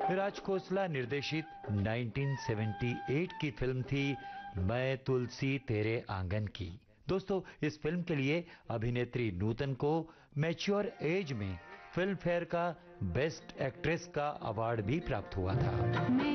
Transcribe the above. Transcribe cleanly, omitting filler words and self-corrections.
राज खोसला निर्देशित 1978 की फिल्म थी मैं तुलसी तेरे आंगन की। दोस्तों, इस फिल्म के लिए अभिनेत्री नूतन को मैच्योर एज में फिल्म फेयर का बेस्ट एक्ट्रेस का अवार्ड भी प्राप्त हुआ था।